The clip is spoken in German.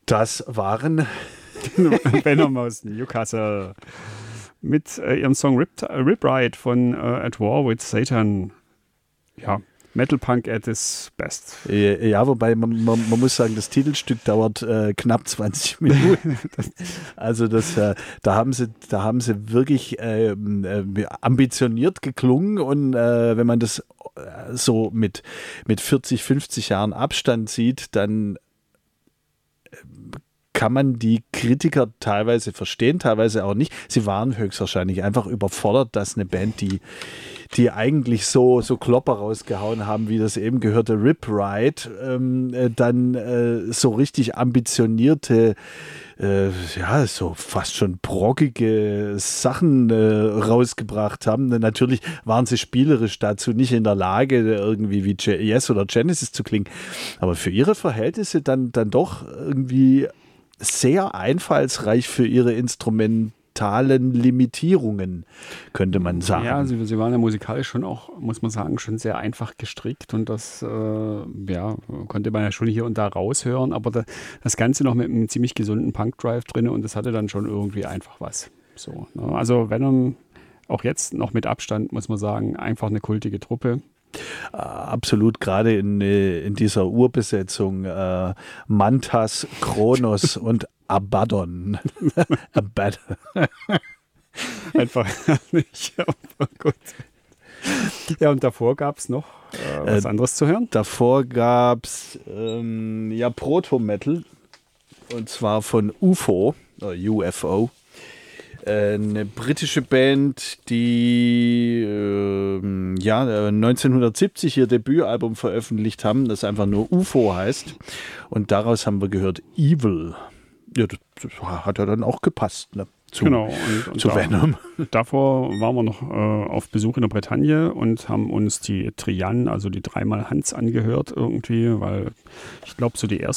Das waren Venom aus Newcastle mit ihrem Song Rip Ride von At War with Satan. Ja, Metal Punk at its best. Ja, wobei man muss sagen, das Titelstück dauert knapp 20 Minuten. Also da haben sie wirklich ambitioniert geklungen und wenn man das so mit 40, 50 Jahren Abstand sieht, dann kann man die Kritiker teilweise verstehen, teilweise auch nicht. Sie waren höchstwahrscheinlich einfach überfordert, dass eine Band, die eigentlich so Klopper rausgehauen haben, wie das eben gehörte, Rip Ride, dann so richtig ambitionierte, so fast schon brockige Sachen rausgebracht haben. Natürlich waren sie spielerisch dazu nicht in der Lage, irgendwie wie Yes oder Genesis zu klingen, aber für ihre Verhältnisse dann doch irgendwie sehr einfallsreich für ihre instrumentalen Limitierungen, könnte man sagen. Ja, sie waren ja musikalisch schon auch, muss man sagen, schon sehr einfach gestrickt und das konnte man ja schon hier und da raushören, aber das Ganze noch mit einem ziemlich gesunden Punk-Drive drin und das hatte dann schon irgendwie einfach was. So, ne? Also Venom, auch jetzt noch mit Abstand, muss man sagen, einfach eine kultige Truppe. Absolut, gerade in dieser Urbesetzung Mantas, Kronos und Abaddon. Abaddon. Einfach nicht. Aber gut. Ja, und davor gab es noch was anderes zu hören? Davor gab es Proto-Metal und zwar von UFO, UFO. Eine britische Band, die 1970 ihr Debütalbum veröffentlicht haben, das einfach nur UFO heißt. Und daraus haben wir gehört Evil. Ja, das hat ja dann auch gepasst, ne? Zu Venom. Davor waren wir noch auf Besuch in der Bretagne und haben uns die Trian, also die dreimal Hans angehört irgendwie, weil ich glaube, so die